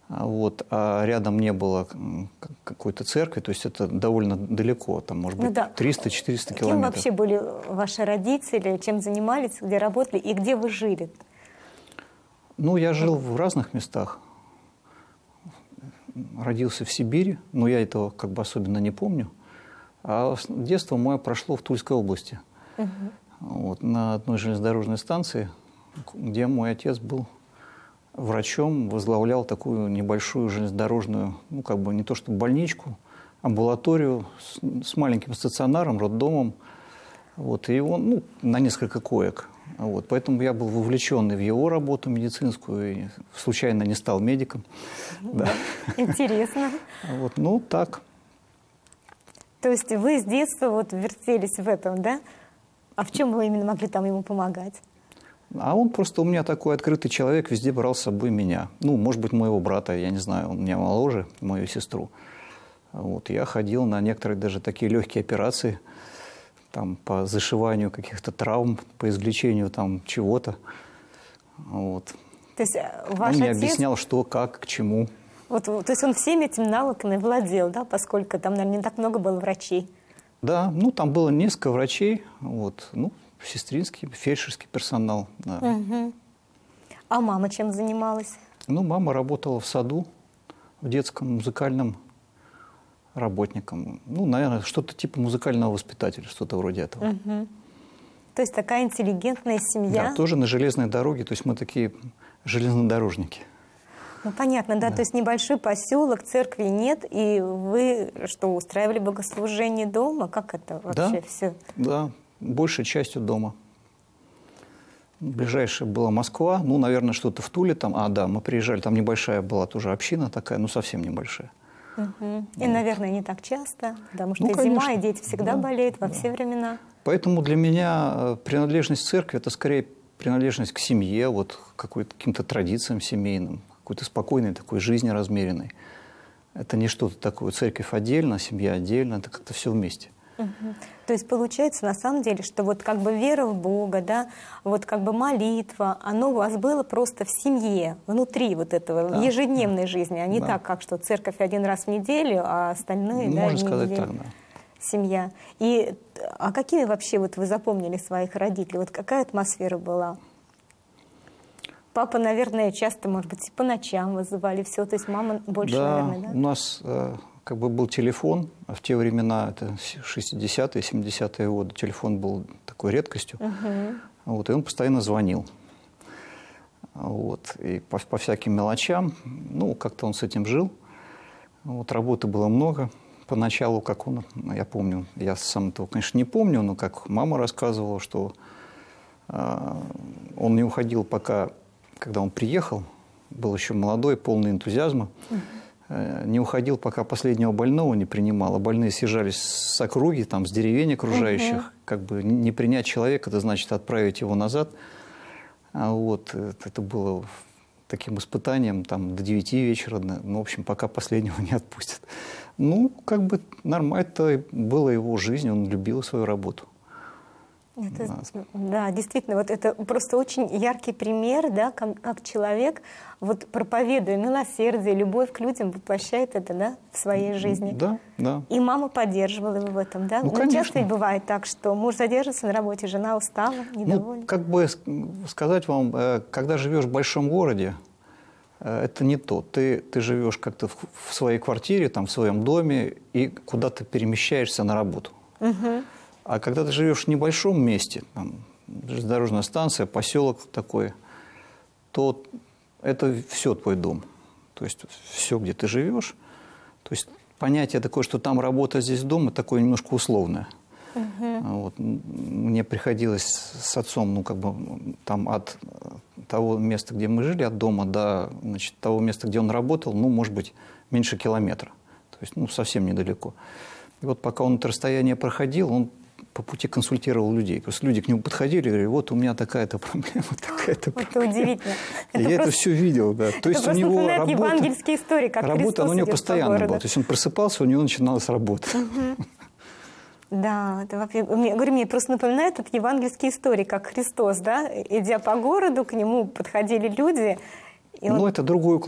Вот, а рядом не было какой-то церкви, то есть это довольно далеко, там, может быть, 300-400 километров. Кем вообще были ваши родители, чем занимались, где работали и где вы жили? Ну, я жил в разных местах. Родился в Сибири, но я этого как бы особенно не помню. А детство мое прошло в Тульской области. Вот, на одной железнодорожной станции, где мой отец был врачом, возглавлял такую небольшую железнодорожную, ну, как бы не то что больничку, амбулаторию с маленьким стационаром, роддомом. Вот, и он, ну, на несколько коек. Вот, поэтому я был вовлечен в его работу медицинскую, и случайно не стал медиком. Да. Интересно. Вот, ну, так. То есть вы с детства вот вертелись в этом, да? А в чем вы именно могли там ему помогать? А он просто у меня такой открытый человек, везде брал с собой меня. Ну, может быть, моего брата, я не знаю, он меня моложе, мою сестру. Вот, я ходил на некоторые даже такие легкие операции, там, по зашиванию каких-то травм, по извлечению там чего-то. Вот. То есть ваш он мне отец... объяснял, что, как, к чему. Вот, то есть он всеми этими навыками владел, да, поскольку там, наверное, не так много было врачей. Да, ну, там было несколько врачей, вот, ну, сестринский, фельдшерский персонал. Да. А мама чем занималась? Ну, мама работала в саду, в детском музыкальном работником. Ну, наверное, что-то типа музыкального воспитателя, что-то вроде этого. То есть такая интеллигентная семья? Да, тоже на железной дороге, то есть мы такие железнодорожники. Ну, понятно, да, то есть небольшой поселок, церкви нет, и вы что, устраивали богослужение дома? Как это вообще все? Да, большей частью дома. Ближайшая была Москва, ну, наверное, что-то в Туле там. А, да, мы приезжали, там небольшая была тоже община такая, ну, совсем небольшая. И, наверное, не так часто, потому что конечно, зима, и дети всегда болеют во все времена. Поэтому для меня принадлежность к церкви – это скорее принадлежность к семье, вот, к каким-то традициям семейным, какой-то спокойной такой жизни размеренной. Это не что-то такое, церковь отдельно, семья отдельно, это как-то все вместе. То есть получается на самом деле, что вот как бы вера в Бога, да, вот как бы молитва, оно у вас было просто в семье, внутри вот этого, в ежедневной жизни, а не так, как что церковь один раз в неделю, а остальные, да, можно сказать так, да. Семья. А какими вообще вот вы запомнили своих родителей? Вот какая атмосфера была? Папа, наверное, часто, может быть, и по ночам вызывали все, то есть мама больше, наверное, да? У нас как бы был телефон, а в те времена, это 60-е, 70-е годы, телефон был такой редкостью, вот, и он постоянно звонил. Вот, и по всяким мелочам, ну, как-то он с этим жил, вот, работы было много. Поначалу, как он, я помню, я сам этого, конечно, не помню, но как мама рассказывала, что он не уходил пока, когда он приехал, был еще молодой, полный энтузиазма, не уходил, пока последнего больного не принимал, а больные съезжались с округи, там, с деревень окружающих, как бы не принять человека, это значит отправить его назад. Вот, это было таким испытанием, там, до 9 вечера, ну, в общем, пока последнего не отпустят. Ну, как бы нормально, это была его жизнь, он любил свою работу. Да, действительно, вот это просто очень яркий пример, да, как человек, вот проповедуя милосердие, любовь к людям, воплощает это, да, в своей жизни. Да, да. И мама поддерживала его в этом, да? Ну, конечно. Часто ведь бывает так, что муж задержится на работе, жена устала, недовольна. Ну, как бы сказать вам, когда живешь в большом городе, это не то. Ты живешь как-то в своей квартире, там, в своем доме, и куда-то перемещаешься на работу. А когда ты живешь в небольшом месте, там, железнодорожная станция, поселок такой, то это все твой дом. То есть все, где ты живешь. То есть понятие такое, что там работа, здесь дом, такое немножко условное. Вот. Мне приходилось с отцом, ну, как бы, там от того места, где мы жили, от дома до, значит, того места, где он работал, ну, может быть, меньше километра. То есть, ну, совсем недалеко. И вот пока он это расстояние проходил, он по пути консультировал людей. Просто люди к нему подходили и говорили, вот у меня такая-то проблема, такая-то проблема. Это удивительно. Я это все видел, да. То есть у него работа, евангельские истории, как работа у него постоянно была. То есть он просыпался, у него начиналась работа. Да, это вообще, мне просто напоминает этот евангельские истории, как Христос, да, идя по городу, к нему подходили люди. Ну, это другой